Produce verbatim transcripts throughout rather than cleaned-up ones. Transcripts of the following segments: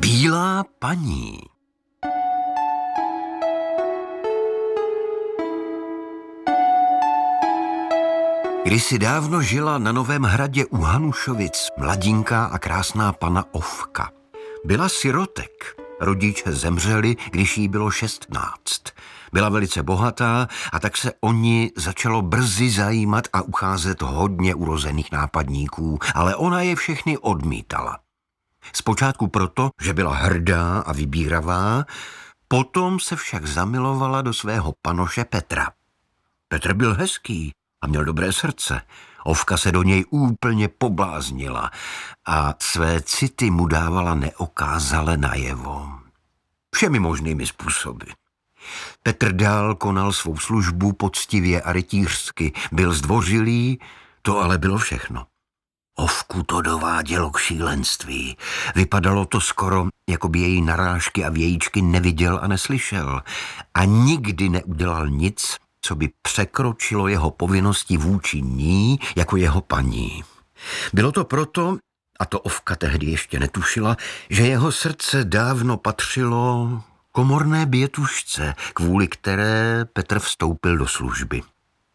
Bílá paní. Kdysi dávno žila na Novém hradě u Hanušovic mladinká a krásná pana Ovka. Byla sirotek. Rodiče zemřeli, když jí bylo šestnáct. Byla velice bohatá a tak se o ní začalo brzy zajímat a ucházet hodně urozených nápadníků, ale ona je všechny odmítala. Zpočátku proto, že byla hrdá a vybíravá, potom se však zamilovala do svého panoše Petra. Petr byl hezký a měl dobré srdce. Ovka se do něj úplně pobláznila a své city mu dávala neokázale najevo. Všemi možnými způsoby. Petr dál konal svou službu poctivě a rytířsky, byl zdvořilý, to ale bylo všechno. Ovku to dovádělo k šílenství. Vypadalo to skoro, jako by její narážky a vějíčky neviděl a neslyšel. A nikdy neudělal nic, co by překročilo jeho povinnosti vůči ní jako jeho paní. Bylo to proto, a to Ovka tehdy ještě netušila, že jeho srdce dávno patřilo komorné bětušce, kvůli které Petr vstoupil do služby.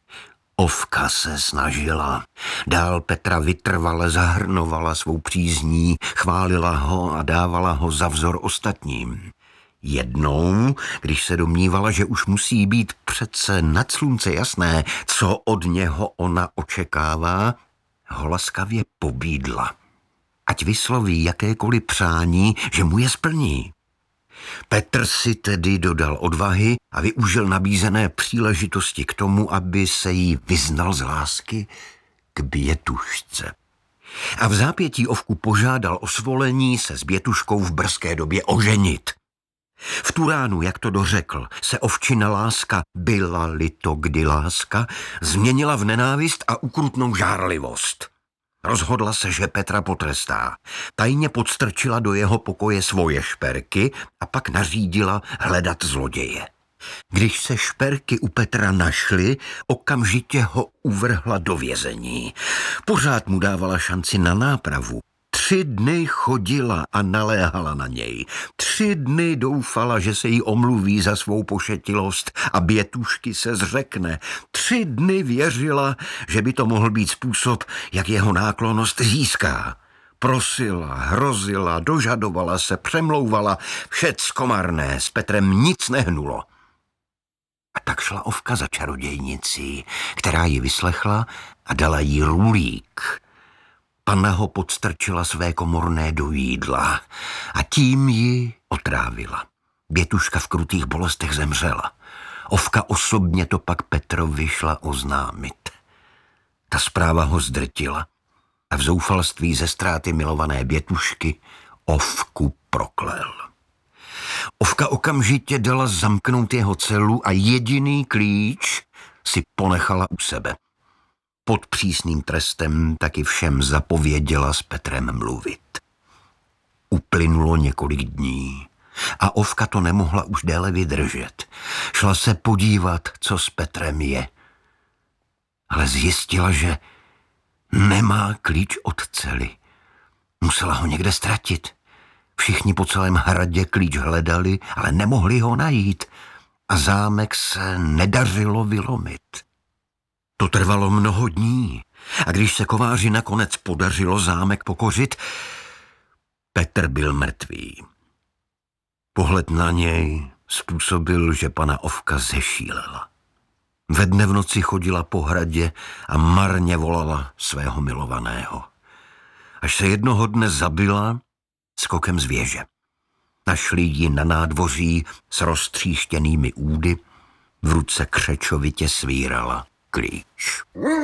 Ovka se snažila. Dál Petra vytrvale zahrnovala svou přízní, chválila ho a dávala ho za vzor ostatním. Jednou, když se domnívala, že už musí být přece nad slunce jasné, co od něho ona očekává, ho laskavě pobídla. Ať vysloví jakékoliv přání, že mu je splní. Petr si tedy dodal odvahy a využil nabízené příležitosti k tomu, aby se jí vyznal z lásky k bětušce. A v zápětí Ovku požádal o svolení se s bětuškou v brzké době oženit. V tu ránu, jak to dořekl, se ovčina láska, byla-li to kdy láska, změnila v nenávist a ukrutnou žárlivost. Rozhodla se, že Petra potrestá. Tajně podstrčila do jeho pokoje svoje šperky a pak nařídila hledat zloděje. Když se šperky u Petra našly, okamžitě ho uvrhla do vězení. Pořád mu dávala šanci na nápravu. Tři dny chodila a naléhala na něj. Tři dny doufala, že se jí omluví za svou pošetilost a bětušky se zřekne. Tři dny věřila, že by to mohl být způsob, jak jeho náklonnost získá. Prosila, hrozila, dožadovala se, přemlouvala, všecko marné, s Petrem nic nehnulo. A tak šla Ovka za čarodějnicí, která ji vyslechla a dala jí rulík. Panna ho podstrčila své komorné do jídla a tím ji otrávila. Bětuška v krutých bolestech zemřela. Ovka osobně to pak Petrovi šla oznámit. Ta zpráva ho zdrtila a v zoufalství ze ztráty milované bětušky Ovku proklel. Ovka okamžitě dala zamknout jeho celu a jediný klíč si ponechala u sebe. Pod přísným trestem taky všem zapověděla s Petrem mluvit. Uplynulo několik dní a Ovka to nemohla už déle vydržet. Šla se podívat, co s Petrem je. Ale zjistila, že nemá klíč od cely. Musela ho někde ztratit. Všichni po celém hradě klíč hledali, ale nemohli ho najít a zámek se nedařilo vylomit. To trvalo mnoho dní a když se kováři nakonec podařilo zámek pokořit, Petr byl mrtvý. Pohled na něj způsobil, že pana Ovka zešílela. Ve dne v noci chodila po hradě a marně volala svého milovaného. Až se jednoho dne zabila skokem z věže. Našli ji na nádvoří s roztříštěnými údy, v ruce křečovitě svírala klíč.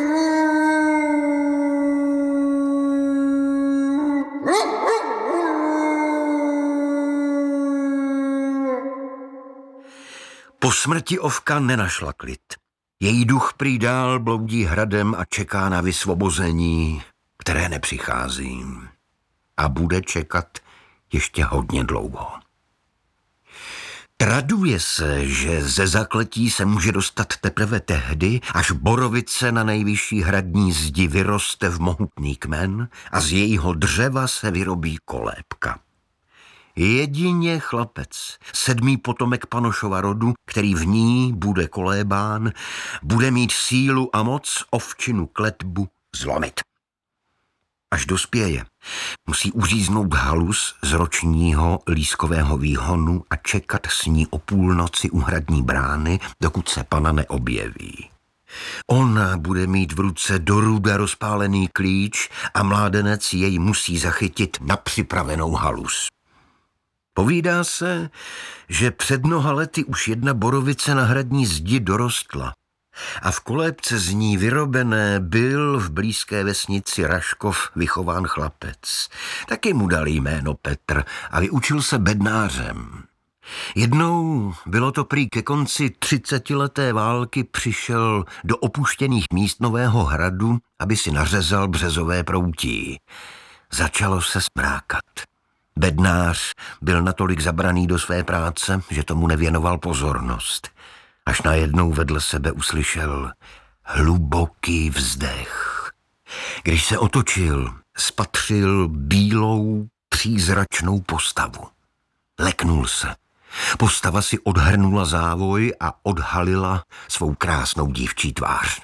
Po smrti Ovka nenašla klid. Její duch prý dál bloudí hradem a čeká na vysvobození, které nepřichází. A bude čekat ještě hodně dlouho. Traduje se, že ze zakletí se může dostat teprve tehdy, až borovice na nejvyšší hradní zdi vyroste v mohutný kmen a z jejího dřeva se vyrobí kolébka. Jedině chlapec, sedmý potomek Panošova rodu, který v ní bude kolébán, bude mít sílu a moc ovčinu kletbu zlomit. Až dospěje, musí uříznout halus z ročního lískového výhonu a čekat s ní o půlnoci u hradní brány, dokud se pana neobjeví. Ona bude mít v ruce do ruda rozpálený klíč a mládenec jej musí zachytit na připravenou halus. Povídá se, že před mnoha lety už jedna borovice na hradní zdi dorostla a v kolébce z ní vyrobené byl v blízké vesnici Raškov vychován chlapec. Taky mu dali jméno Petr a vyučil se bednářem. Jednou, bylo to prý ke konci třicetileté války, přišel do opuštěných míst Nového hradu, aby si nařezal březové proutí. Začalo se smrákat. Bednář byl natolik zabraný do své práce, že tomu nevěnoval pozornost. Až najednou vedle sebe uslyšel hluboký vzdech. Když se otočil, spatřil bílou, přízračnou postavu. Leknul se. Postava si odhrnula závoj a odhalila svou krásnou dívčí tvář.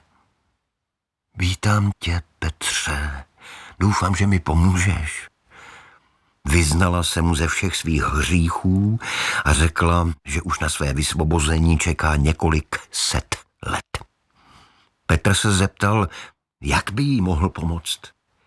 Vítám tě, Petře. Doufám, že mi pomůžeš. Vyznala se mu ze všech svých hříchů a řekla, že už na své vysvobození čeká několik set let. Petr se zeptal, jak by jí mohl pomoct.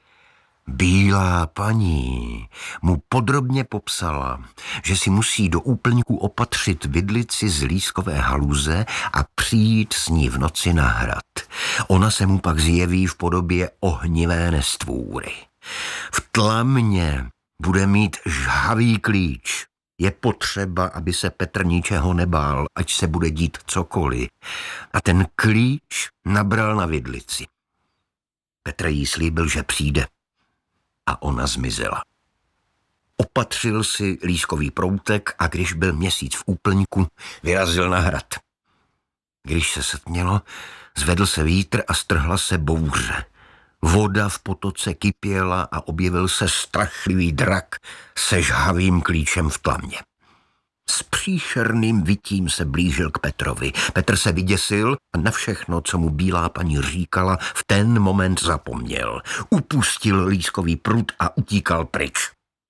Bílá paní mu podrobně popsala, že si musí do úplňku opatřit vidlici z lískové haluze a přijít s ní v noci na hrad. Ona se mu pak zjeví v podobě ohnivé nestvůry. V tlamě bude mít žhavý klíč. Je potřeba, aby se Petr ničeho nebál, ať se bude dít cokoliv. A ten klíč nabral na vidlici. Petr jí slíbil, že přijde. A ona zmizela. Opatřil si lískový proutek a když byl měsíc v úplňku, vyrazil na hrad. Když se setmělo, zvedl se vítr a strhla se bouře. Voda v potoce kypěla a objevil se strašlivý drak se žhavým klíčem v tlamě. S příšerným vytím se blížil k Petrovi. Petr se vyděsil a na všechno, co mu bílá paní říkala, v ten moment zapomněl. Upustil lískový prut a utíkal pryč.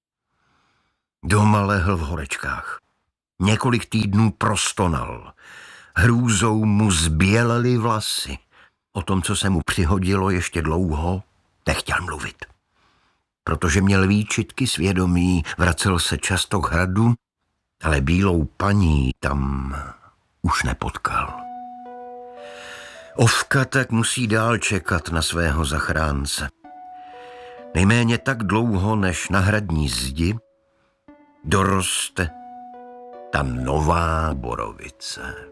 Doma lehl v horečkách. Několik týdnů prostonal. Hrůzou mu zbělely vlasy. O tom, co se mu přihodilo ještě dlouho, nechtěl mluvit. Protože měl výčitky svědomí, vracel se často k hradu, ale bílou paní tam už nepotkal. Ovka tak musí dál čekat na svého zachránce. Nejméně tak dlouho, než na hradní zdi doroste ta nová borovice.